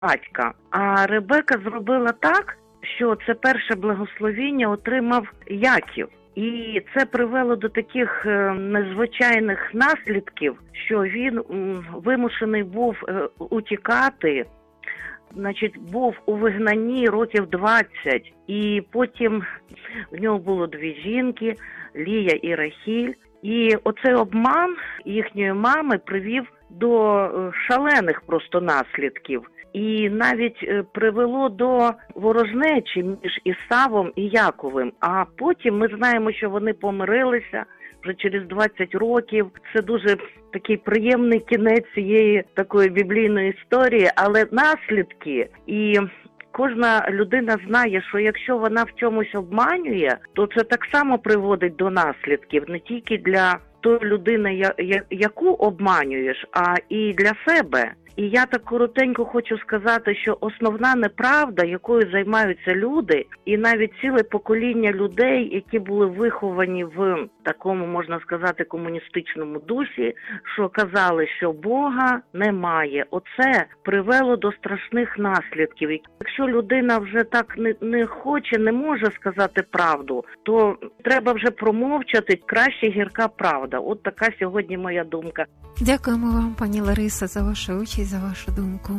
батька. А Ребека зробила так, що це перше благословіння отримав Яків. І це привело до таких незвичайних наслідків, що він вимушений був утікати. Значить, був у вигнанні років 20, і потім в нього було 2 жінки, Лія і Рахіль. І оцей обман їхньої мами привів до шалених просто наслідків. І навіть привело до ворожнечі між Ісавом і Яковом. А потім ми знаємо, що вони помирилися вже через 20 років. Це дуже такий приємний кінець цієї такої біблійної історії, але наслідки і кожна людина знає, що якщо вона в чомусь обманює, то це так само приводить до наслідків не тільки для тої людини, яку обманюєш, а і для себе. І я так коротенько хочу сказати, що основна неправда, якою займаються люди, і навіть ціле покоління людей, які були виховані в такому, можна сказати, комуністичному дусі, що казали, що Бога немає. Оце привело до страшних наслідків. Якщо людина вже так не хоче, не може сказати правду, то треба вже промовчати, краще гірка правда. От така сьогодні моя думка. Дякуємо вам, пані Лариса, за вашу участь, за вашу думку.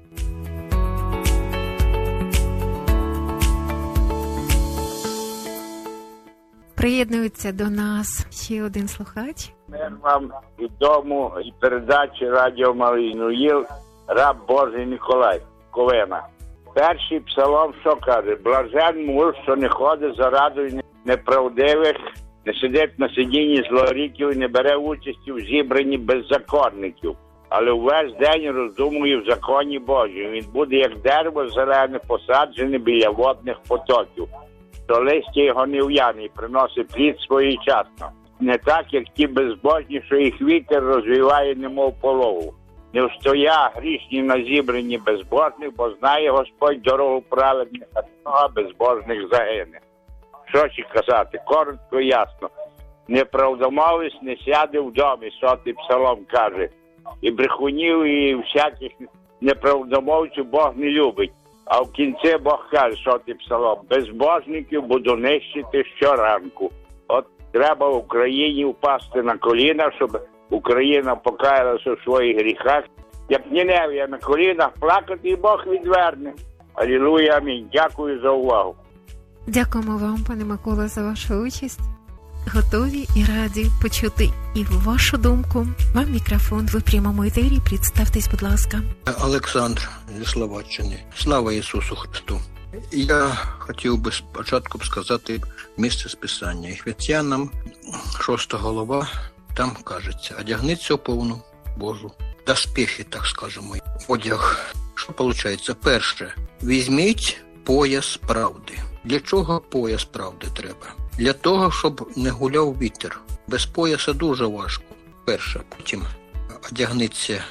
Приєднується до нас ще один слухач. Мир вам від дому і передачі Радіо Малий Нуїл, раб Божий Ніколай, Ковина. Перший псалом що каже? Блажен муж, що не ходить за радою неправдивих, не сидить на сидінні злоріків і не бере участі в зібранні беззаконників, але увесь день роздумує в законі Божому. Він буде як дерево зелене, посаджене біля водних потоків, то листя його не в'яне і приносить плід своєчасно. Не так, як ті безбожні, що їх вітер розвіває, немов полову. Не встоя грішні на зібранні безбожних, бо знає Господь дорогу праведних, а нога безбожних загине. Що ще казати? Коротко, ясно. Неправдомовець не сяде в домі, 100-й псалом каже. І брехунів, і всяких неправдомовців Бог не любить. А в кінці Бог каже, 100-й псалом, безбожників буду нищити щоранку. От треба в Україні впасти на коліна, щоб Україна покаялася в своїх гріхах. Як Ніневія на колінах плакати, і Бог відверне. Алілуя, амінь. Дякую за увагу. Дякуємо вам, пане Микола, за вашу участь. Готові і раді почути і вашу думку. Вам мікрофон, ви в прямому етері. Представтесь, будь ласка. Олександр зі Словаччини. Слава Ісусу Христу. Я хотів би спочатку сказати місце з Писання. Ефесянам, 6 глава, там кажеться, одягниться в повну Божу доспехи, так скажемо, одяг. Що виходить? Перше, візьміть пояс правди. Для чого пояс правди треба? Для того, щоб не гуляв вітер. Без пояса дуже важко. Перше, потім одягнеться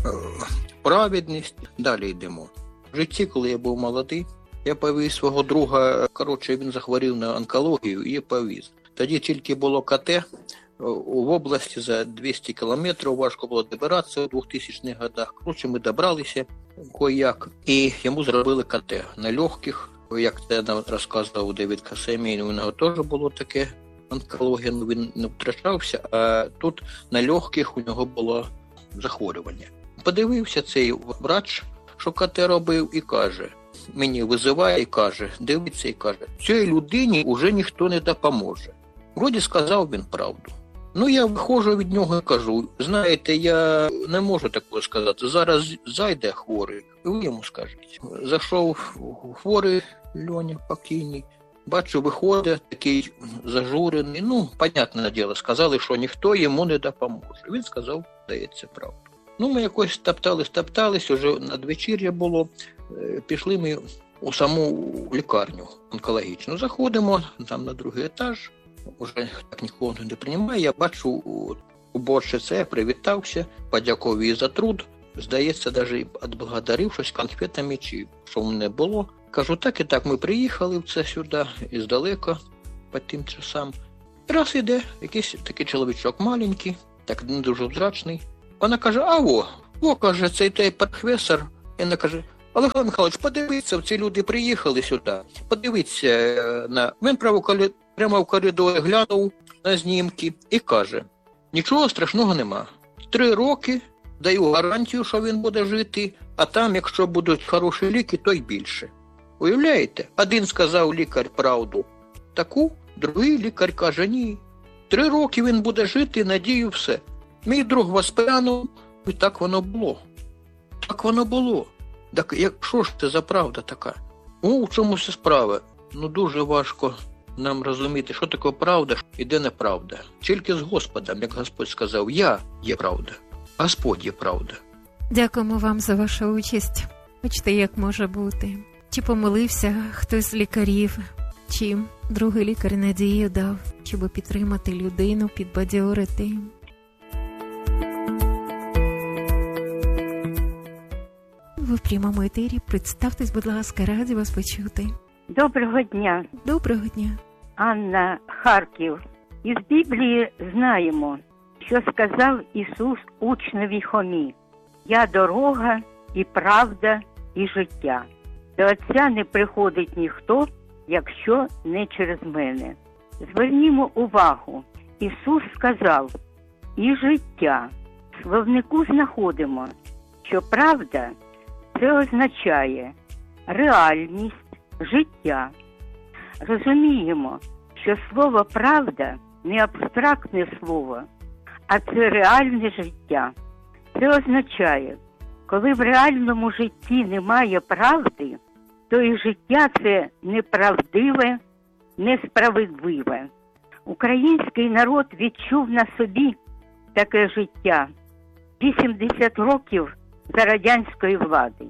праведність. Далі йдемо. В житті, коли я був молодий, я повіз свого друга, він захворів на онкологію, і я повіз. Тоді тільки було КТ в області за 200 кілометрів, важко було добиратися у 2000-х годах. Ми добралися кое-як, і йому зробили КТ на легких. Як це нам розказував Девід Касемій, у нього теж було таке онкологія, він не втрачався, а тут на легких у нього було захворювання. Подивився цей врач, що КТ робив, і каже, мені визиває і каже, дивиться і каже, цій людині вже ніхто не допоможе. Вроді сказав він правду. Я виходжу від нього і кажу, знаєте, я не можу такого сказати, зараз зайде хворий, і ви йому скажіть. Зайшов хворий Льоня, покійний, бачу, виходить такий зажурений, понятне діло, сказали, що ніхто йому не допоможе. Він сказав, здається, правду. Ми якось топтались, уже надвечір'я було, пішли ми у саму лікарню онкологічну. Заходимо, там на другий етаж, уже так нікого не приймає, я бачу уборщиця, привітався, подякував їй за труд, здається, навіть відблагодарив щось конфетами, чи що в мене було. Кажу, так і так, ми приїхали в це сюди, іздалека, по тим часам. Раз іде, якийсь такий чоловічок маленький, так не дуже взрачний. Вона каже, каже, цей той професор. І вона каже, Олег Михайлович, подивіться, ці люди приїхали сюди. Подивіться Він прямо в коридорі глянув на знімки і каже, нічого страшного нема. 3 роки даю гарантію, що він буде жити, а там, якщо будуть хороші ліки, то й більше. Уявляєте? Один сказав лікар правду таку, другий лікар каже, ні. 3 роки він буде жити, надію, все. Мій друг воспрянув, і так воно було. Так воно було. Так що ж це за правда така? В чому це справа? Дуже важко нам розуміти, що таке правда і де неправда. Тільки з Господом, як Господь сказав, я є правда, Господь є правда. Дякуємо вам за вашу участь. Бачите, як може бути. Чи помилився хтось з лікарів, чи другий лікар надію дав, щоб підтримати людину, підбадьорити. Ви в прямому етері. Представтесь, будь ласка, раді вас почути. Доброго дня. Доброго дня. Анна, Харків. Із Біблії знаємо, що сказав Ісус учневі Хомі. Я дорога і правда і життя. До Отця не приходить ніхто, якщо не через мене. Звернімо увагу. Ісус сказав і життя. В словнику знаходимо, що правда – це означає реальність, життя. Розуміємо, що слово «правда» не абстрактне слово, а це реальне життя. Це означає, коли в реальному житті немає правди, то і життя це неправдиве, несправедливе. Український народ відчув на собі таке життя 80 років за радянської влади.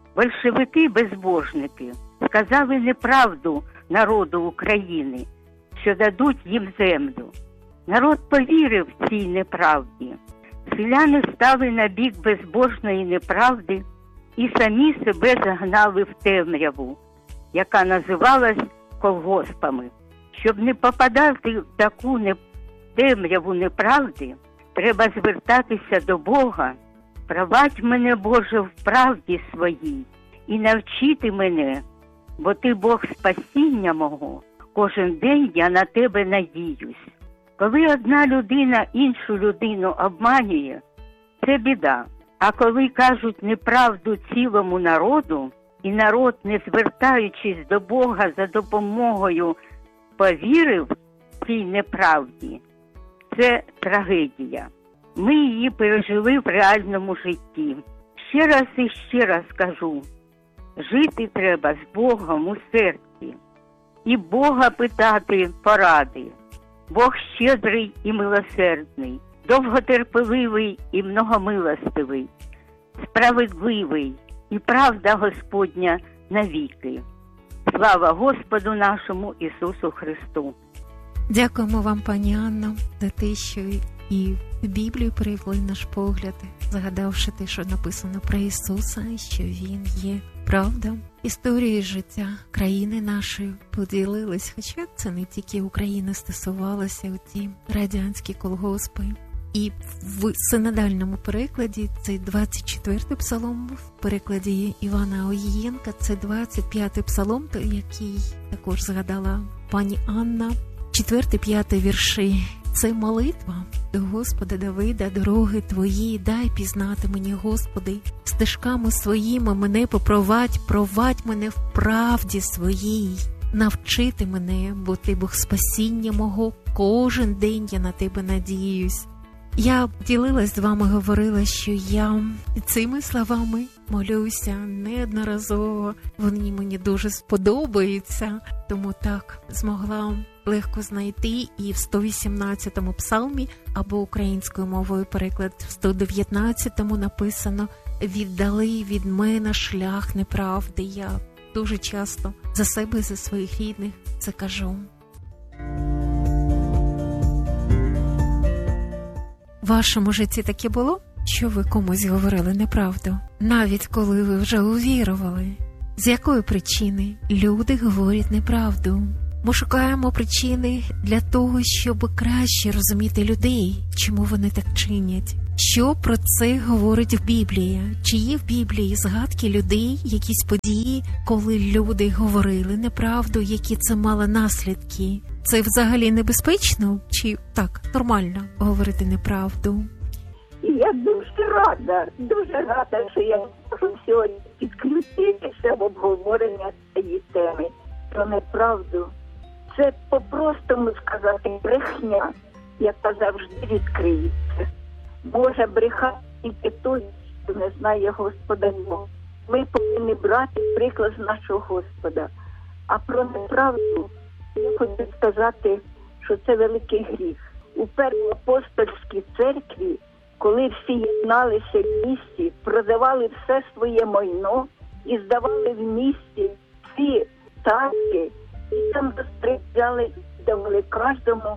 Большевики-безбожники сказали неправду народу України, що дадуть їм землю. Народ повірив цій неправді. Селяни стали на бік безбожної неправди і самі себе загнали в темряву, яка називалась колгоспами. Щоб не попадати в таку темряву неправди, треба звертатися до Бога. Провадь мене, Боже, в правді своїй і навчити мене, бо Ти Бог спасіння мого, кожен день я на Тебе надіюсь. Коли одна людина іншу людину обманює, це біда. А коли кажуть неправду цілому народу, і народ, не звертаючись до Бога за допомогою, повірив цій неправді, це трагедія. Ми її пережили в реальному житті. Ще раз і ще раз кажу, жити треба з Богом у серці. І Бога питати поради. Бог щедрий і милосердний, довготерпеливий і многомилостивий, справедливий і правда Господня навіки. Слава Господу нашому Ісусу Христу! Дякуємо вам, пані Анно, за те, що і в Біблію привели наш погляд, згадавши те, що написано про Ісуса, що Він є правда. Історії життя країни нашої поділились, хоча це не тільки України стосувалося, ті радянські колгоспи. І в синодальному перекладі це 24-й псалом, в перекладі Івана Огієнка це 25-й псалом, який також згадала пані Анна. 4-5 вірші – це молитва до Господа Давида, дороги Твої, дай пізнати мені, Господи, стежками своїми мене провадь мене в правді своїй, навчити мене, бо Ти Бог спасіння мого, кожен день я на Тебе надіюсь. Я ділилась з вами, говорила, що я цими словами молюся неодноразово. Вони мені дуже сподобаються, тому так змогла легко знайти і в 118-му псалмі, або українською мовою переклад в 119-му написано «Віддали від мене шлях неправди». Я дуже часто за себе і за своїх рідних це кажу. В вашому житті таке було, що ви комусь говорили неправду, навіть коли ви вже увірували? З якої причини люди говорять неправду? Ми шукаємо причини для того, щоб краще розуміти людей, чому вони так чинять, Що про це говорить Біблія? Чи є в Біблії згадки людей, якісь події, коли люди говорили неправду, які це мало наслідки? Це взагалі небезпечно? Чи так, нормально говорити неправду? І я дуже рада, що я можу сьогодні підключитися в обговорення цієї теми про неправду. Це по-простому сказати брехня, яка завжди відкриється. Може брехати тільки той, хто не знає Господа Бога. Ми повинні брати приклад з нашого Господа. А про неправду я хочу сказати, що це великий гріх. У Первоапостольській церкві, коли всі єдналися в місті, продавали все своє майно і здавали в місті всі царки, і там розподіляли і давали кожному.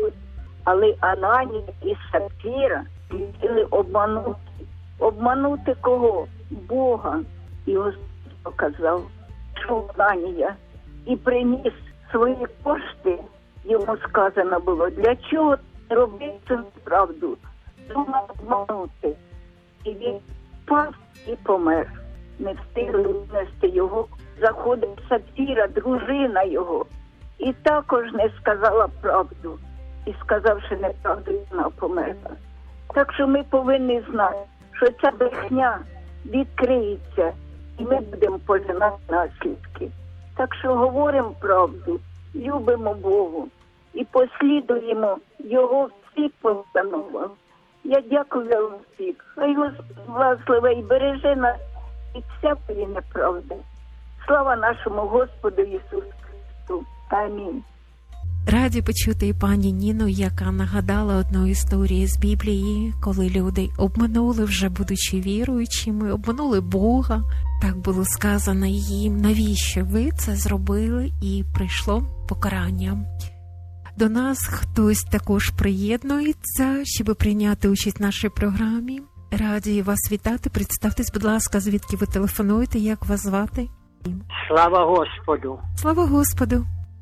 Але Ананія і Сапфіра хотіли обманути. Обманути кого? Бога. І Господь показав, що Ананія і приніс свої кошти, йому сказано було, для чого робити цю правду? Думав обманути. І він впав і помер. Не встигли внести його. Заходить Сапфіра, дружина його, і також не сказала правду. І сказавши неправду, вона померла. Так що ми повинні знати, що ця брехня відкриється, і ми будемо пожинати наслідки. Так що говоримо правду, любимо Богу і послідуємо Його всіх постановам. Я дякую вам всіх. Хай Господь благословить і береже нас від всякої неправди. Слава нашому Господу Ісусу Христу. Амінь. Раді почути і пані Ніну, яка нагадала одну історію з Біблії, коли люди обманули, вже будучи віруючими, обманули Бога. Так було сказано їм, навіщо ви це зробили, і прийшло покарання. До нас хтось також приєднується, щоб прийняти участь в нашій програмі. Раді вас вітати. Представтесь, будь ласка, звідки ви телефонуєте, як вас звати? Слава Господу! Слава Господу!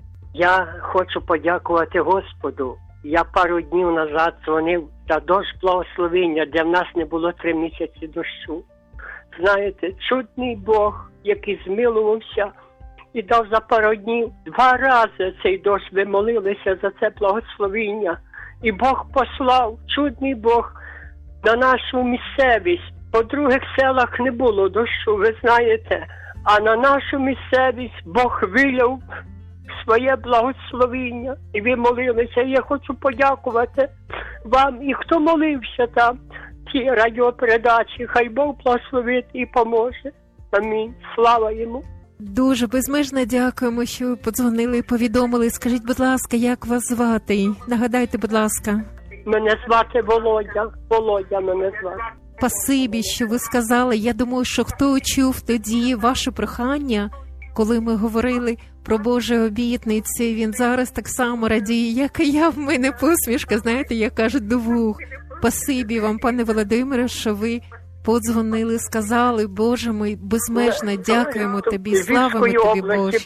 Я хочу подякувати Господу. Я пару днів назад дзвонив за дощ благословення, де в нас не було 3 місяці дощу. Знаєте, чудний Бог, який змилувався і дав за пару днів 2 рази цей дощ. Ви молилися за це благословення. І Бог послав, чудний Бог, на нашу місцевість. По других селах не було дощу, ви знаєте. А на нашу місцевість Бог виляв своє благословення. І ви молилися. Я хочу подякувати вам і хто молився там, ті радіопередачі. Хай Бог благословить і поможе. Амінь. Слава йому. Дуже безмежно дякуємо, що ви подзвонили і повідомили. Скажіть, будь ласка, як вас звати? Нагадайте, будь ласка. Мене звати Володя. Володя мене звати. Спасибі, що ви сказали. Я думаю, що хто чув тоді ваше прохання, коли ми говорили про Божі обітниці, він зараз так само радіє, як і я. В мене посмішка, знаєте, як кажуть, до вух. Спасибі вам, пане Володимире, що ви подзвонили, сказали, Боже, ми безмежно дякуємо тобі, славимо тобі, Боже.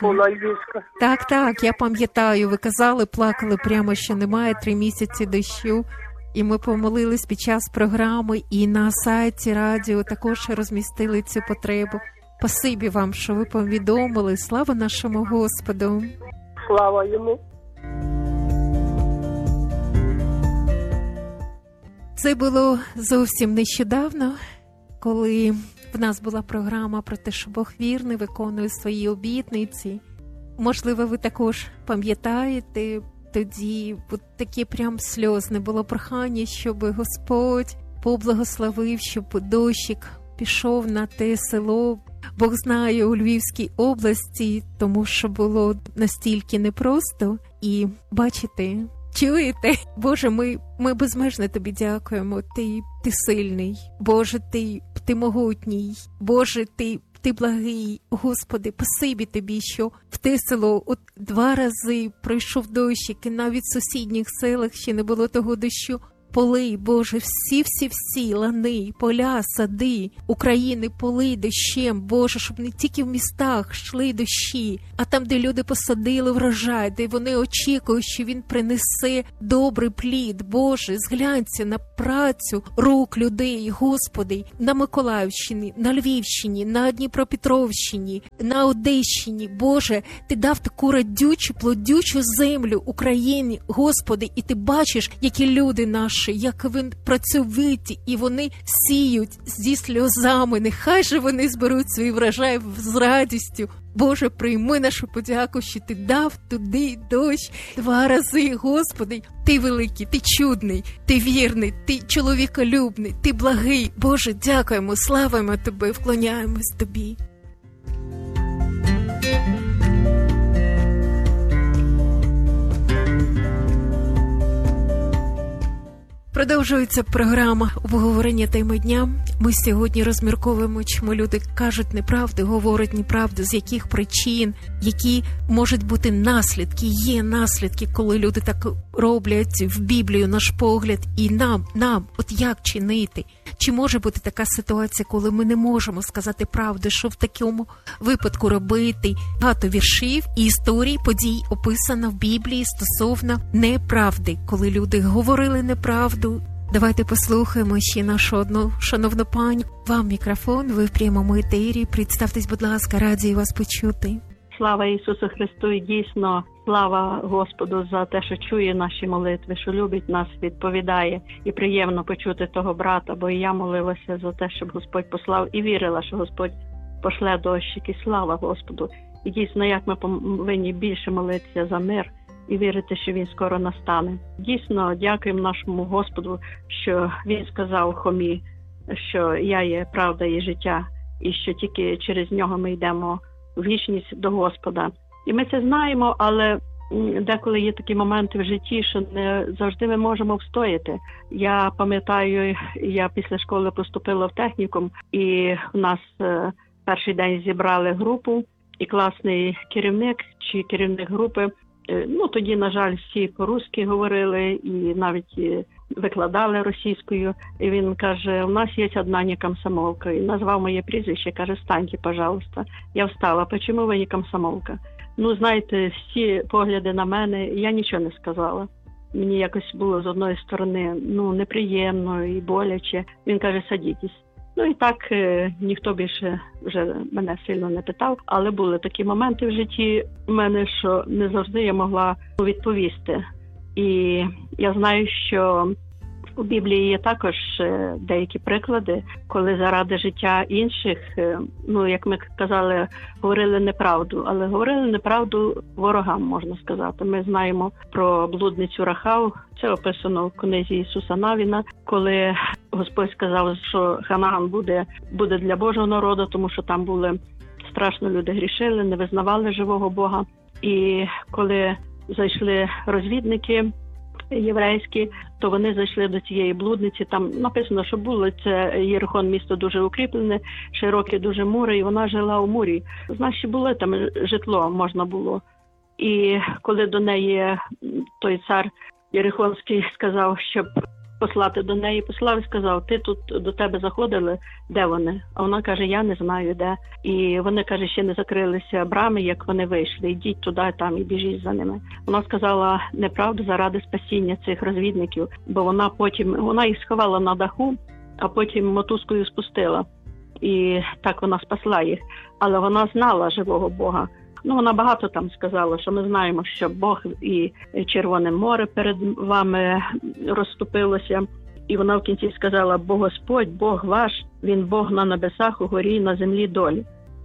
Так, я пам'ятаю, ви казали, плакали прямо, що немає 3 місяці дощу. І ми помолились під час програми, і на сайті радіо також розмістили цю потребу. Спасибі вам, що ви повідомили. Слава нашому Господу. Слава йому. Це було зовсім нещодавно, коли в нас була програма про те, що Бог вірний, виконує свої обітниці. Можливо, ви також пам'ятаєте, тоді от таке прям сльозне було прохання, щоб Господь поблагословив, щоб дощик пішов на те село. Бог знає, у Львівській області, тому що було настільки непросто. І бачите, чуєте? Боже, ми безмежно тобі дякуємо. Ти сильний. Боже, ти могутній. Боже, ти благий. Господи, спасибі тобі, що в те село 2 рази пройшов дощик, і навіть в сусідніх селах ще не було того дощу. полий, Боже, всі лани, поля, сади України полий дощем, Боже, щоб не тільки в містах йшли дощі, а там, де люди посадили врожай, де вони очікують, що він принесе добрий плід. Боже, зглянься на працю рук людей, Господи, на Миколаївщині, на Львівщині, на Дніпропетровщині, на Одещині. Боже, Ти дав таку радючу, плодючу землю Україні, Господи, і Ти бачиш, які люди наші, як вони працьовиті, і вони сіють зі сльозами. Нехай же вони зберуть свій врожай з радістю. Боже, прийми нашу подяку, що Ти дав туди дощ 2 рази, Господи. Ти великий, Ти чудний, Ти вірний, Ти чоловіколюбний, Ти благий. Боже, дякуємо, славимо Тебе, вклоняємось Тобі. Продовжується програма обговорення теми дня. Ми сьогодні розмірковуємо, чому люди кажуть неправду, говорять неправду, з яких причин, які можуть бути наслідки, є наслідки, коли люди так роблять в Біблію, наш погляд, і нам, от як чинити. Чи може бути така ситуація, коли ми не можемо сказати правду, що в такому випадку робити? Багато віршів і історій, подій описано в Біблії стосовно неправди, коли люди говорили неправду. Давайте послухаємо ще нашу одну шановну пані. Вам мікрофон, ви в прямому етері. Представтесь, будь ласка, раді вас почути. Слава Ісусу Христу, і дійсно слава Господу за те, що чує наші молитви, що любить нас, відповідає. І приємно почути того брата, бо і я молилася за те, щоб Господь послав, і вірила, що Господь пошле дощик, і слава Господу. І дійсно, як ми повинні більше молитися за мир і вірити, що він скоро настане. Дійсно, дякуємо нашому Господу, що він сказав Хомі, що я є правда і життя, і що тільки через нього ми йдемо в вічність до Господа. І ми це знаємо, але деколи є такі моменти в житті, що не завжди ми можемо встояти. Я пам'ятаю, я після школи поступила в технікум, і в нас перший день зібрали групу, і класний керівник чи керівник групи, тоді, на жаль, всі по-русски говорили і навіть викладали російською. І він каже, у нас є одна не комсомолка. І назвав моє прізвище, каже, встаньте, пожалуйста. Я встала. Почему ви не комсомолка? Знаєте, всі погляди на мене, я нічого не сказала. Мені якось було з одної сторони, неприємно і боляче. Він каже, садітесь. І так ніхто більше вже мене сильно не питав, але були такі моменти в житті у мене, що не завжди я могла відповісти. І я знаю, що у Біблії є також деякі приклади, коли заради життя інших, як ми казали, говорили неправду, але говорили неправду ворогам, можна сказати. Ми знаємо про блудницю Рахав, це описано в книзі Ісуса Навіна, коли Господь сказав, що Ханаан буде для Божого народу, тому що там були страшно, люди грішили, не визнавали живого Бога. І коли зайшли розвідники єврейські, то вони зайшли до цієї блудниці. Там написано, що було це Єрихон, місто дуже укріплене, широкі дуже мури, і вона жила у мурі. Значить, було там житло, можна було. І коли до неї той цар Єрихонський сказав, щоб послати до неї, послав і сказав, ти тут до тебе заходили, де вони? А вона каже, я не знаю, де. І вони, каже, ще не закрилися брами, як вони вийшли, йдіть туди, там і біжіть за ними. Вона сказала неправду заради спасіння цих розвідників, бо вона їх сховала на даху, а потім мотузкою спустила. І так вона спасла їх. Але вона знала живого Бога. Вона багато там сказала, що ми знаємо, що Бог і Червоне море перед вами розступилося. І вона в кінці сказала, бо Господь, Бог ваш, Він Бог на небесах, угорі і на землі долі.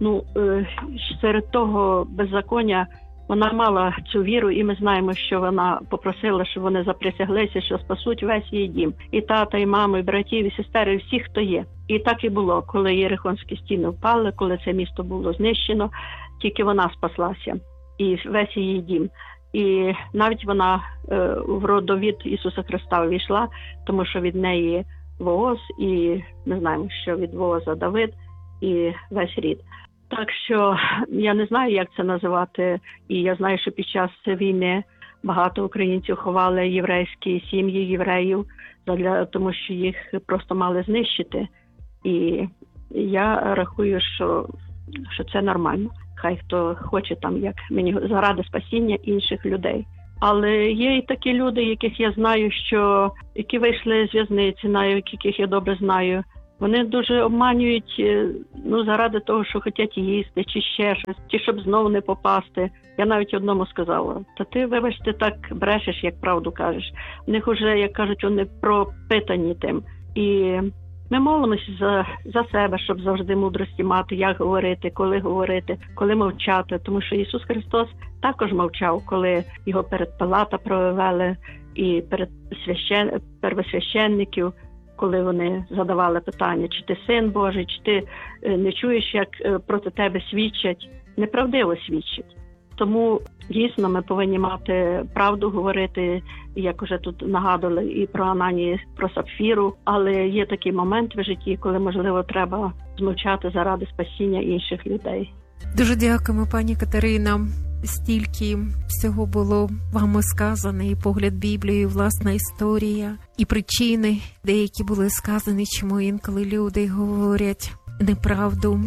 Серед того беззаконня вона мала цю віру, і ми знаємо, що вона попросила, щоб вони заприсяглися, що спасуть весь її дім. І тата, і маму, і братів, і сестер, і всіх, хто є. І так і було, коли Єрихонські стіни впали, коли це місто було знищено, тільки вона спаслася, і весь її дім. І навіть вона в родовід Ісуса Христа увійшла, тому що від неї Вооз, і ми знаємо, що від Вооза Давид, і весь рід. Так що я не знаю, як це називати, і я знаю, що під час війни багато українців ховали єврейські сім'ї євреїв, тому що їх просто мали знищити. І я рахую, що це нормально. Хай хто хоче там, як мені, заради спасіння інших людей. Але є і такі люди, яких я знаю, які вийшли з в'язниці, яких я добре знаю. Вони дуже обманюють, заради того, що хочуть їсти, чи ще щось, чи щоб знову не попасти. Я навіть одному сказала: та ти, вибачте, так брешеш, як правду кажеш. В них уже, як кажуть, вони пропитані тим. І ми молимося за себе, щоб завжди мудрості мати, як говорити, коли мовчати. Тому що Ісус Христос також мовчав, коли його перед Пилата провели і перед первосвященників, коли вони задавали питання, чи ти Син Божий, чи ти не чуєш, як проти тебе свідчать, неправдиво свідчать. Тому дійсно ми повинні мати правду говорити, як уже тут нагадували і про Ананію, про Сапфіру, але є такий момент в житті, коли, можливо, треба змовчати заради спасіння інших людей. Дуже дякуємо, пані Катерина. Стільки всього було вами сказано, і погляд Біблії, і власна історія, і причини, деякі були сказані, чому інколи люди говорять неправду.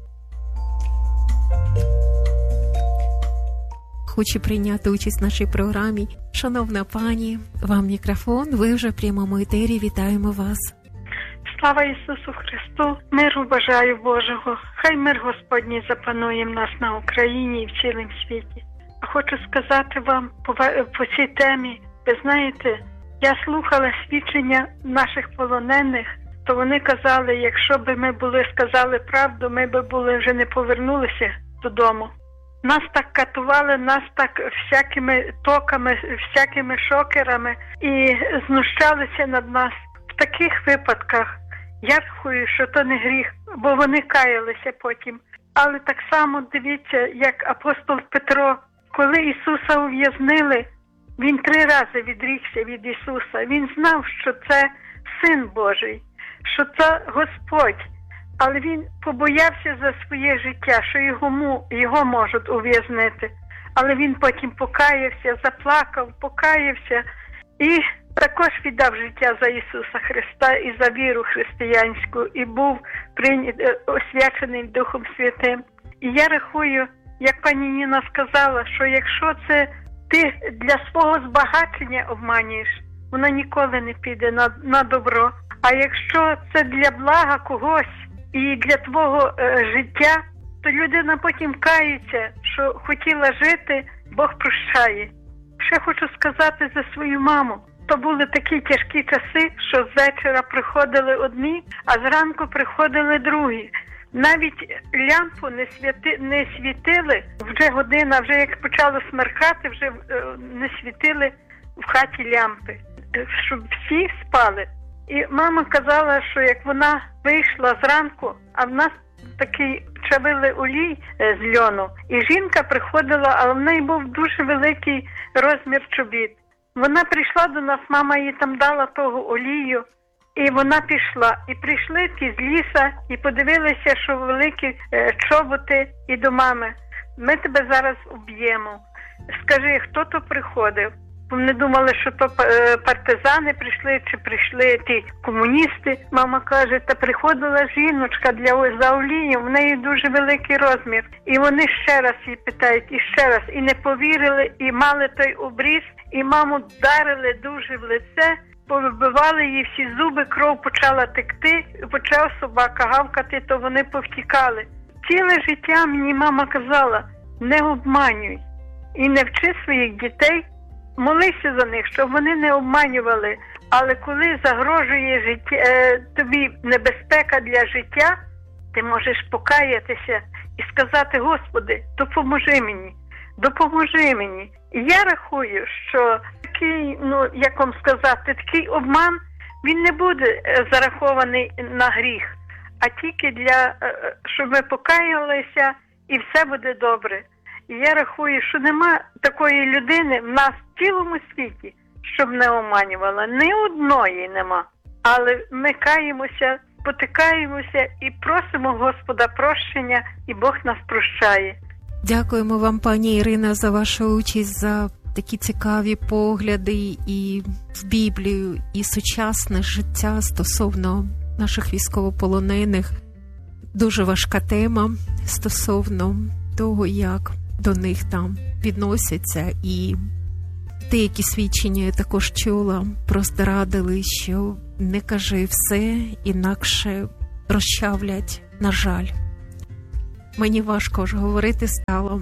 Хоче прийняти участь в нашій програмі. Шановна пані, вам мікрофон, ви вже в прямому етері, вітаємо вас. Слава Ісусу Христу, миру бажаю Божого. Хай мир Господній запанує в нас на Україні і в цілому світі. А хочу сказати вам по цій темі, ви знаєте, я слухала свідчення наших полонених, то вони казали, якщо б ми сказали правду, ми б вже не повернулися додому. Нас так катували, нас так всякими токами, всякими шокерами і знущалися над нас. В таких випадках я рахую, що то не гріх, бо вони каялися потім. Але так само дивіться, як апостол Петро, коли Ісуса ув'язнили, він 3 рази відрікся від Ісуса. Він знав, що це Син Божий, що це Господь. Але він побоявся за своє життя, що його можуть ув'язнити. Але він потім покаявся, заплакав, покаявся і також віддав життя за Ісуса Христа і за віру християнську, і був освячений Духом Святим. І я рахую, як пані Ніна сказала, що якщо це ти для свого збагачення обманюєш, вона ніколи не піде на добро. А якщо це для блага когось і для твого життя, то людина потім кається, що хотіла жити, Бог прощає. Ще хочу сказати за свою маму. То були такі тяжкі часи, що з вечора приходили одні, а зранку приходили другі. Навіть лямпу не світили, вже година, вже як почало смеркати, вже не світили в хаті лямпи, щоб всі спали. І мама казала, що як вона вийшла зранку, а в нас такий чавили олій з льону, і жінка приходила, але в неї був дуже великий розмір чобіт. Вона прийшла до нас, мама їй там дала того олію, і вона пішла. І прийшли ті з ліса, і подивилися, що великі чоботи, і до мами: ми тебе зараз уб'ємо. Скажи, хто то приходив? Вони думали, що то партизани прийшли, чи прийшли ті комуністи. Мама каже, та приходила жіночка за олією, в неї дуже великий розмір. І вони ще раз її питають, і ще раз, і не повірили, і мали той обріз, і маму вдарили дуже в лице, повибивали її всі зуби, кров почала текти, почав собака гавкати, то вони повтікали. Ціле життя мені мама казала: не обманюй і не вчи своїх дітей, молися за них, щоб вони не обманювали. Але коли загрожує тобі небезпека для життя, ти можеш покаятися і сказати: Господи, допоможи мені, допоможи мені. І я рахую, що такий, як вам сказати, такий обман, він не буде зарахований на гріх, а тільки щоб ми покаялися і все буде добре. І я рахую, що нема такої людини в нас в цілому світі, щоб не оманювала. Ні одної нема. Але ми каємося, потикаємося і просимо Господа прощення, і Бог нас прощає. Дякуємо вам, пані Ірина, за вашу участь, за такі цікаві погляди і в Біблію, і сучасне життя стосовно наших військовополонених. Дуже важка тема стосовно того, як до них там відносяться. І деякі свідчення я також чула, просто радили, що не кажи все, інакше розчавлять, на жаль. Мені важко ж говорити стало.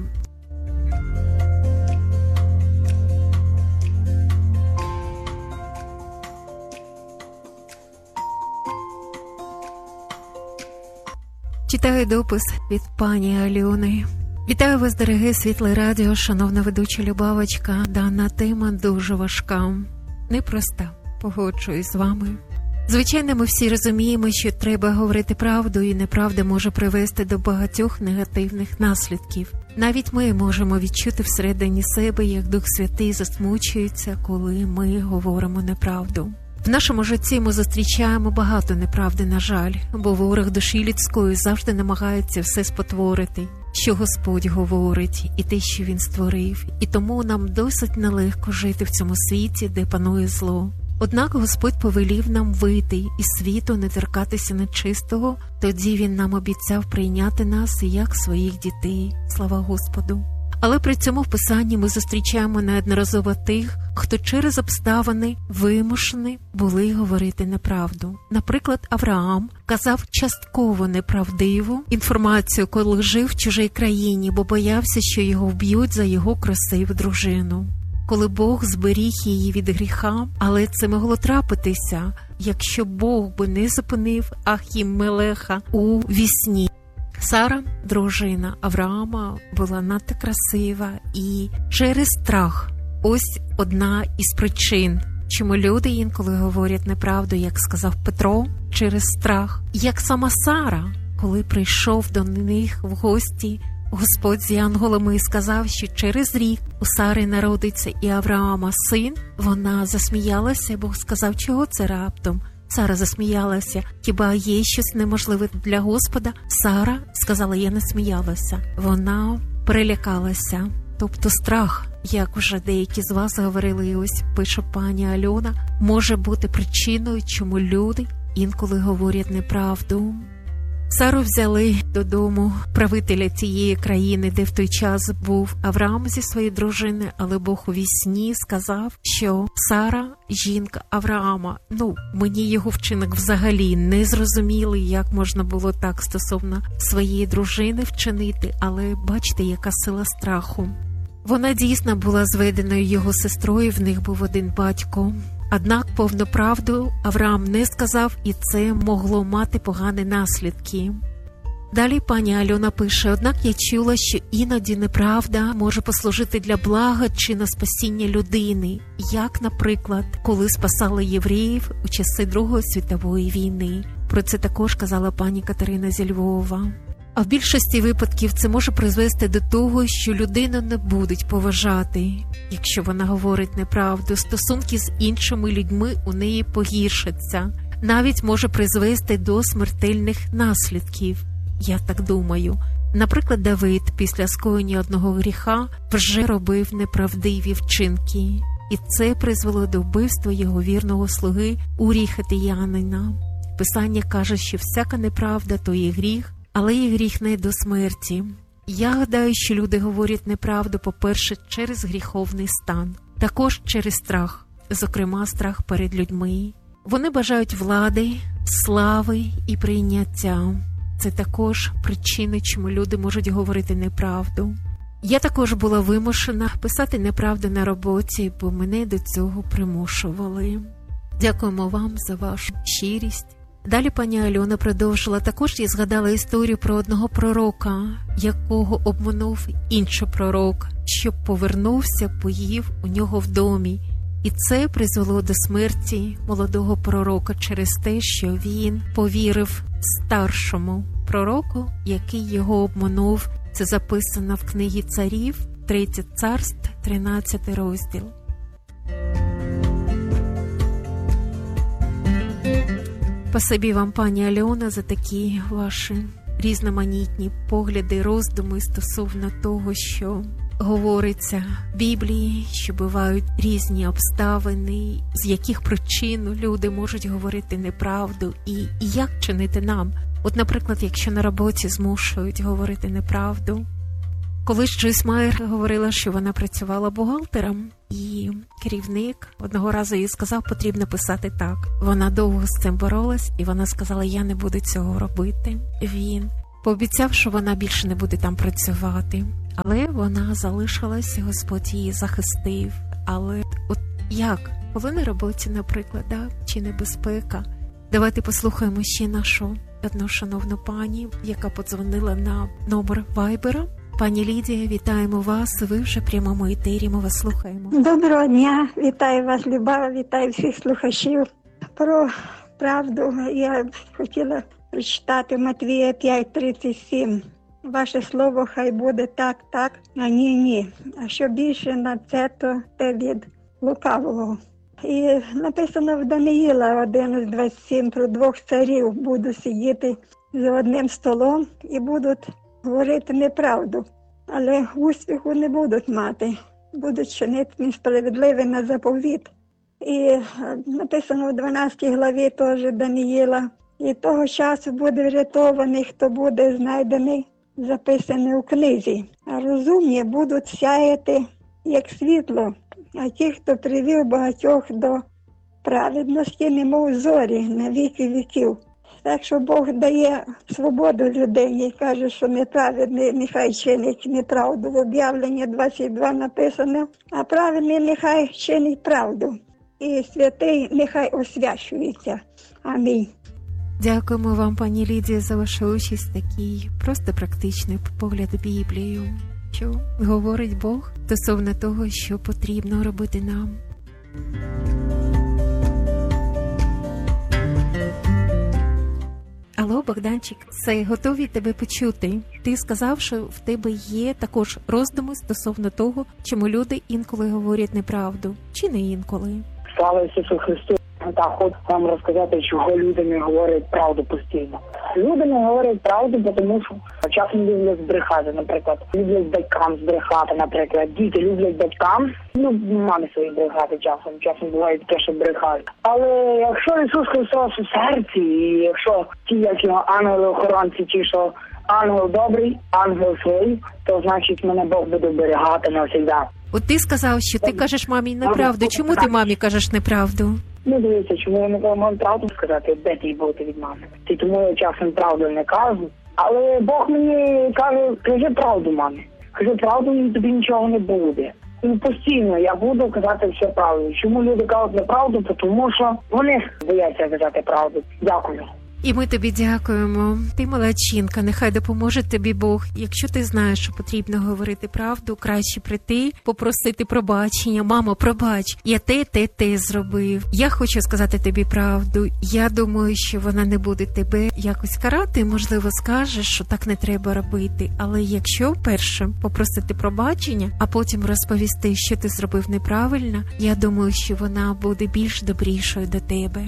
Читаю допис від пані Альони. Вітаю вас, дороге світле радіо, шановна ведуча Любавочка. Дана тема дуже важка, непроста, погоджуюсь з вами. Звичайно, ми всі розуміємо, що треба говорити правду, і неправда може привести до багатьох негативних наслідків. Навіть ми можемо відчути всередині себе, як Дух Святий засмучується, коли ми говоримо неправду. В нашому житті ми зустрічаємо багато неправди, на жаль, бо ворог душі людської завжди намагається все спотворити, що Господь говорить, і те, що Він створив. І тому нам досить нелегко жити в цьому світі, де панує зло. Однак Господь повелів нам вийти із світу, не торкатися нечистого, тоді Він нам обіцяв прийняти нас як своїх дітей. Слава Господу! Але при цьому в Писанні ми зустрічаємо неодноразово тих, хто через обставини вимушені були говорити неправду. Наприклад, Авраам казав частково неправдиву інформацію, коли жив в чужій країні, бо боявся, що його вб'ють за його красиву дружину. Коли Бог зберіг її від гріха, але це могло трапитися, якщо Бог би не зупинив Ахімелеха у вісні. Сара, дружина Авраама, була надто красива, і через страх – ось одна із причин, чому люди інколи говорять неправду, як сказав Петро, через страх. Як сама Сара, коли прийшов до них в гості Господь з янголами і сказав, що через рік у Сари народиться і Авраама син, вона засміялася, Бог сказав, чого це раптом? Сара засміялася. Хіба є щось неможливе для Господа? Сара сказала, я не сміялася. Вона перелякалася. Тобто страх, як вже деякі з вас говорили, і ось пише пані Альона, може бути причиною, чому люди інколи говорять неправду. Сару взяли додому правителя цієї країни, де в той час був Авраам зі своєю дружиною, але Бог у вісні сказав, що Сара – жінка Авраама. Мені його вчинок взагалі не зрозумілий, як можна було так стосовно своєї дружини вчинити, але бачите, яка сила страху. Вона дійсно була зведеною його сестрою, в них був один батько. Однак повну правду Авраам не сказав, і це могло мати погані наслідки. Далі пані Альона пише, однак я чула, що іноді неправда може послужити для блага чи на спасіння людини, як, наприклад, коли спасали євреїв у часи Другої світової війни. Про це також казала пані Катерина зі Львова. А в більшості випадків це може призвести до того, що людину не будуть поважати. Якщо вона говорить неправду, стосунки з іншими людьми у неї погіршаться. Навіть може призвести до смертельних наслідків, я так думаю. Наприклад, Давид після скоєння одного гріха вже робив неправдиві вчинки. І це призвело до вбивства його вірного слуги Урії Хетеянина. Писання каже, що всяка неправда – то є гріх, але і гріх не до смерті. Я гадаю, що люди говорять неправду, по-перше, через гріховний стан, також через страх, зокрема страх перед людьми. Вони бажають влади, слави і прийняття. Це також причини, чому люди можуть говорити неправду. Я також була вимушена писати неправду на роботі, бо мене до цього примушували. Дякуємо вам за вашу щирість. Далі пані Альона продовжила. Також я згадала історію про одного пророка, якого обманув інший пророк, щоб повернувся, поїв у нього в домі. І це призвело до смерті молодого пророка через те, що він повірив старшому пророку, який його обманув. Це записано в книгі Царів, 3 царств, 13 розділ. Спасибі вам, пані Альона, за такі ваші різноманітні погляди, роздуми стосовно того, що говориться в Біблії, що бувають різні обставини, з яких причин люди можуть говорити неправду і як чинити нам. От, наприклад, якщо на роботі змушують говорити неправду. Колись Джойс Майер говорила, що вона працювала бухгалтером, і керівник одного разу їй сказав, потрібно писати так. Вона довго з цим боролась, і вона сказала, я не буду цього робити. Він пообіцяв, що вона більше не буде там працювати. Але вона залишилась, Господь її захистив. Але от як? Коли на роботі, наприклад, чи небезпека? Давайте послухаємо ще нашу одну шановну пані, яка подзвонила на номер Вайбера. Пані Лідія, вітаємо вас. Ви вже в прямому етері, ми вас слухаємо. Доброго дня, вітаю вас, Люба, вітаю всіх слухачів. Про правду я хотіла прочитати Матвія 5:37. Ваше слово хай буде так, так, а ні. А що більше на це, то те від лукавого. І написано в Даниїла 11:27 про 2 царів будуть сидіти за одним столом і будуть говорити неправду, але успіху не будуть мати, будуть чинити несправедливе на заповіт. І написано в 12 главі теж Даниїла, і того часу буде врятований, хто буде знайдений, записаний у книзі. А розумні будуть сяяти, як світло, а ті, хто привів багатьох до праведності, немов зорі на віки віків. Так що Бог дає свободу людині і каже, що неправедний нехай чинить неправду. В об'явленні 22 написано, а праведний нехай чинить правду. І святий нехай освячується. Амінь. Дякуємо вам, пані Лідія, за вашу участь, такий просто практичний погляд в Біблію, що говорить Бог стосовно того, що потрібно робити нам. Алло, Богданчик, це готові тебе почути. Ти сказав, що в тебе є також роздуми стосовно того, чому люди інколи говорять неправду, чи не інколи. Слава Ісусу Христу! Так, хочу вам розказати, чого люди не говорять правду постійно. Люди не говорять правду, тому що часом люблять збрехати, наприклад. Люблять батькам збрехати, наприклад. Діти люблять батькам, мамі свої брехати часом. Часом буває таке, що брехають. Але якщо Ісус Христос у серці, і якщо ті, як його ангели-охоронці, ті, що ангел добрий, ангел свій, то значить мене Бог буде оберігати навсегда. От ти сказав, що ти кажеш мамі неправду. Чому ти мамі кажеш неправду? Дивіться, чому я не можу правду сказати, де ти бути від мами. І тому я часом правду не кажу. Але Бог мені каже, кажи правду, мамі. Кажи правду, і тобі нічого не буде. І постійно я буду казати все правду. Чому люди кажуть неправду? Тому що вони бояться казати правду. Дякую. І ми тобі дякуємо. Ти молодчинка, нехай допоможе тобі Бог. Якщо ти знаєш, що потрібно говорити правду, краще прийти, попросити пробачення. Мамо, пробач, я те зробив. Я хочу сказати тобі правду. Я думаю, що вона не буде тебе якось карати. Можливо, скажеш, що так не треба робити. Але якщо перше попросити пробачення, а потім розповісти, що ти зробив неправильно, я думаю, що вона буде більш добрішою до тебе.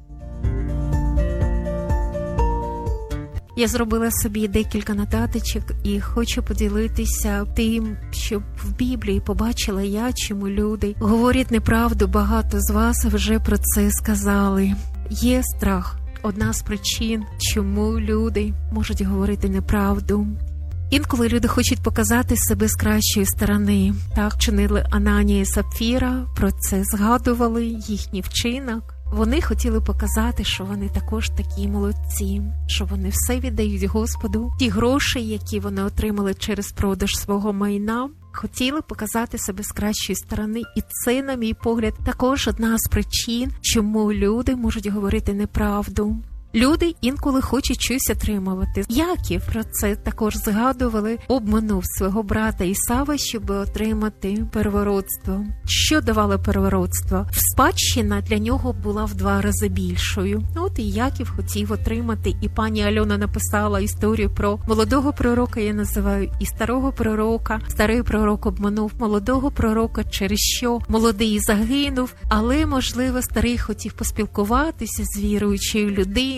Я зробила собі декілька нотаточок і хочу поділитися тим, що в Біблії побачила я, чому люди говорять неправду. Багато з вас вже про це сказали. Є страх. Одна з причин, чому люди можуть говорити неправду. Інколи люди хочуть показати себе з кращої сторони. Так чинили Ананія і Сапфіра, про це згадували, їхній вчинок. Вони хотіли показати, що вони також такі молодці, що вони все віддають Господу. Ті гроші, які вони отримали через продаж свого майна, хотіли показати себе з кращої сторони. І це, на мій погляд, також одна з причин, чому люди можуть говорити неправду. Люди інколи хочуть щось отримувати. Яків про це також згадували, обманув свого брата Ісава, щоб отримати первородство. Що давало первородство? Спадщина для нього була в 2 рази більшою. От і Яків хотів отримати, і пані Альона написала історію про молодого пророка, я називаю, і старого пророка. Старий пророк обманув молодого пророка, через що молодий загинув, але, можливо, старий хотів поспілкуватися з віруючою людиною,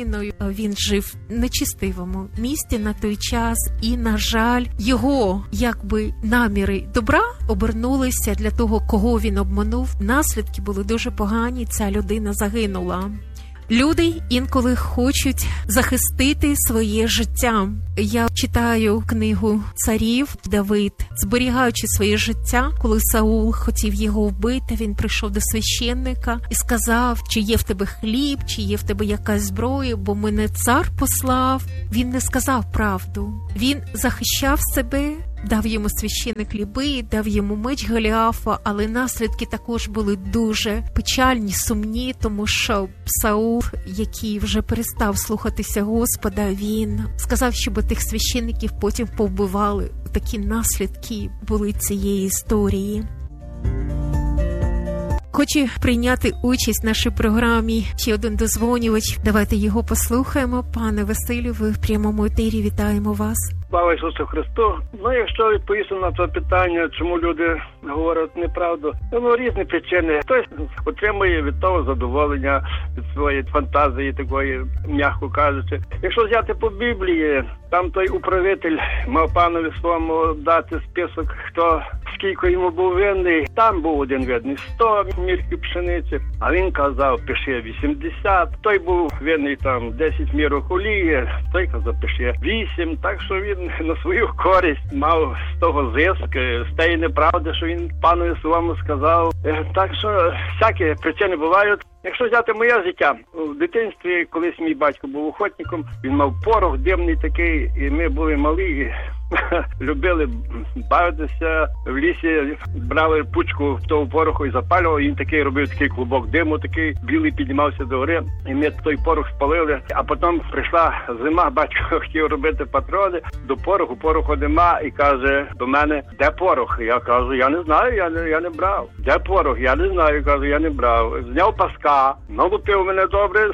дитиною. Він жив в нечистивому місті на той час, і, на жаль, його наміри добра обернулися для того, кого він обманув. Наслідки були дуже погані, ця людина загинула. Люди інколи хочуть захистити своє життя. Я читаю книгу царів. Давид, зберігаючи своє життя, коли Саул хотів його вбити, він прийшов до священника і сказав, чи є в тебе хліб, чи є в тебе якась зброя, бо мене цар послав. Він не сказав правду. Він захищав себе, дав йому священник хліби, дав йому меч Голіафа, але наслідки також були дуже печальні, сумні, тому що Саул, який вже перестав слухатися Господа, він сказав, щоб тих священників потім повбивали. Такі наслідки були цієї історії. Хоче прийняти участь в нашій програмі ще один дозвонювач. Давайте його послухаємо. Пане Василю, ви в прямому етері, вітаємо вас. Слава Ісусу Христу. Якщо відповісти на це питання, чому люди говорять неправду, різні причини. Хтось отримує від того задоволення, від своєї фантазії такої, м'яко кажучи. Якщо взяти по Біблії, там той управитель мав панові своєму дати список, хто скільки йому був винний. Там був один винний 100 мірків пшениці, а він казав, пиши 80. Той був винний там 10 мірок олії, той казав, пиши 8. Так що він на свою користь мав з того зиск, з тієї неправди, що він панові своєму сказав. Так що всякі причини бувають. Якщо взяти моє життя, в дитинстві, колись мій батько був охотником, він мав порох димний такий, і ми були малі, і любили бавитися в лісі, брали пучку того пороху і запалював, і він такий робив такий клубок диму, такий білий піднімався до гори, і ми той порох спалили. А потім прийшла зима, батько хотів робити патрони до пороху нема, і каже до мене, де порох? Я кажу, я не знаю, я не брав. Де порох? Я не знаю, кажу, я не брав. Зняв паска, налупив мене добре.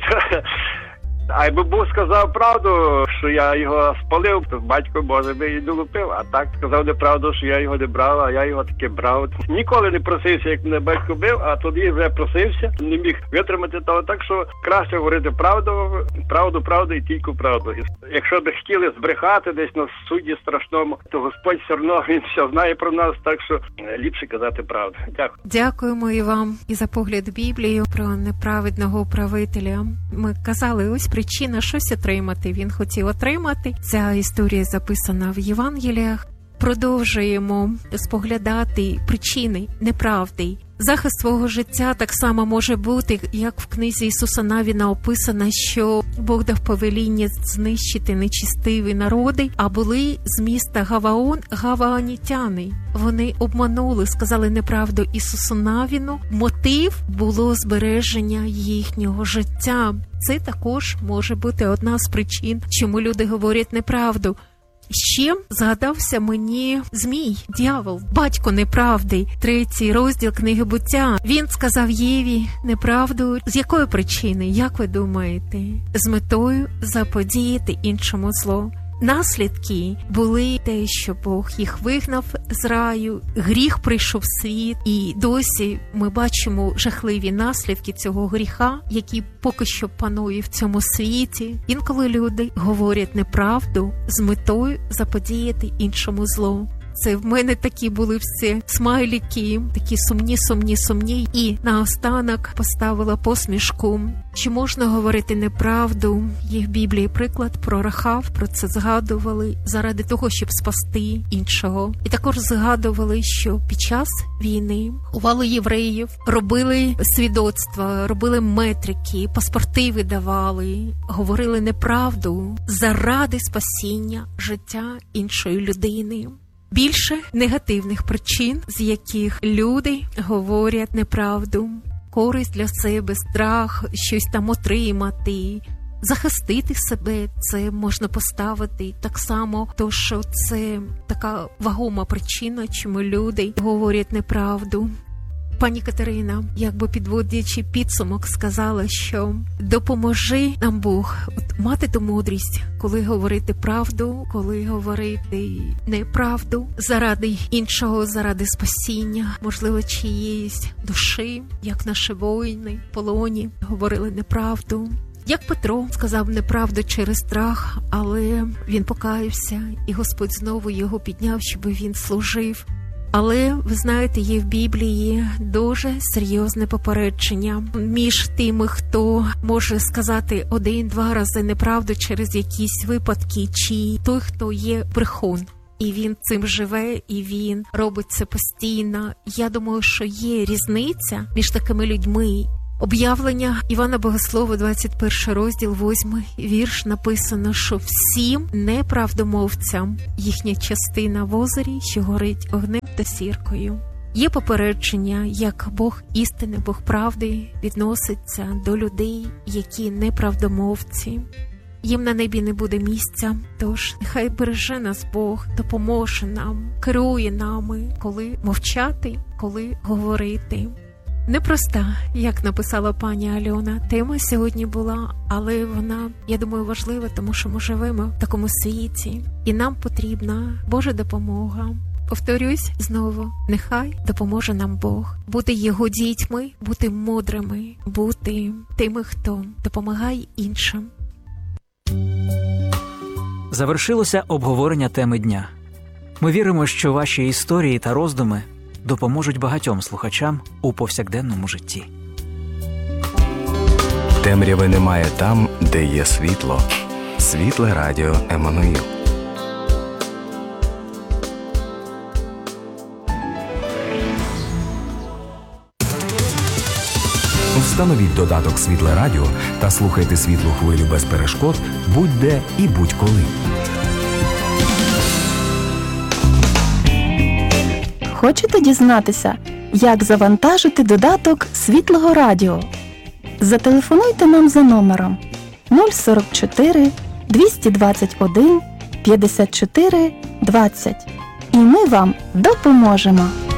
А якби Бог сказав правду, що я його спалив, то батько, Боже, би і долупив. А так сказав неправду, що я його не брав, а я його таки брав. Ніколи не просився, як мене батько бив, а тоді вже просився, не міг витримати того. Так що краще говорити правду і тільки правду. Якщо би хотіли збрехати десь на суді страшному, то Господь все одно, він все знає про нас, так що ліпше казати правду. Дякую. Дякуємо і вам і за погляд Біблію про неправедного управителя. Ми казали, ось причина щось отримати. Він хотів отримати. Ця історія записана в Євангеліях. Продовжуємо споглядати причини неправди. Захист свого життя так само може бути, як в книзі Ісуса Навіна описано, що Бог дав повеління знищити нечистиві народи, а були з міста Гаваон гаваонітяни. Вони обманули, сказали неправду Ісусу Навіну. Мотив було збереження їхнього життя. Це також може бути одна з причин, чому люди говорять неправду. Ще згадався мені Змій, дьявол, батько неправди, 3 розділ книги Буття. Він сказав Єві неправду. З якої причини, як ви думаєте? З метою заподіяти іншому зло. Наслідки були те, що Бог їх вигнав з раю, гріх прийшов в світ, і досі ми бачимо жахливі наслідки цього гріха, який поки що панує в цьому світі. Інколи люди говорять неправду з метою заподіяти іншому зло. Це в мене такі були всі смайлики, такі сумні. І наостанок поставила посмішку. Чи можна говорити неправду? Є в Біблії приклад про Рахав, про це згадували, заради того, щоб спасти іншого. І також згадували, що під час війни ховали євреїв, робили свідоцтва, робили метрики, паспорти видавали, говорили неправду заради спасіння життя іншої людини. Більше негативних причин, з яких люди говорять неправду. Користь для себе, страх, щось там отримати, захистити себе, це можна поставити так само, то що це така вагома причина, чому люди говорять неправду. Пані Катерина, якби підводячи підсумок, сказала, що допоможи нам Бог мати ту мудрість, коли говорити правду, коли говорити неправду, заради іншого, заради спасіння, можливо, чиєїсь душі, як наші воїни в полоні говорили неправду. Як Петро сказав неправду через страх, але він покаявся, і Господь знову його підняв, щоб він служив. Але, ви знаєте, є в Біблії дуже серйозне попередження між тими, хто може сказати 1-2 рази неправду через якісь випадки, чи той, хто є брехун. І він цим живе, і він робить це постійно. Я думаю, що є різниця між такими людьми. Об'явлення Івана Богослова, 21 розділ, 8 вірш, написано, що всім неправдомовцям їхня частина в озері, що горить огнем та сіркою. Є попередження, як Бог істини, Бог правди відноситься до людей, які неправдомовці. Їм на небі не буде місця, тож нехай береже нас Бог, допоможе нам, керує нами, коли мовчати, коли говорити. Непроста, як написала пані Альона, тема сьогодні була, але вона, я думаю, важлива, тому що ми живемо в такому світі, і нам потрібна Божа допомога. Повторюсь знову, нехай допоможе нам Бог бути Його дітьми, бути мудрими, бути тими, хто допомагає іншим. Завершилося обговорення теми дня. Ми віримо, що ваші історії та роздуми допоможуть багатьом слухачам у повсякденному житті. Темряви немає там, де є світло. Світле радіо Еммануїл. Встановіть додаток «Світле радіо» та слухайте світлу хвилю без перешкод будь-де і будь-коли. Хочете дізнатися, як завантажити додаток Світлого радіо? Зателефонуйте нам за номером 044 221 54 20 і ми вам допоможемо.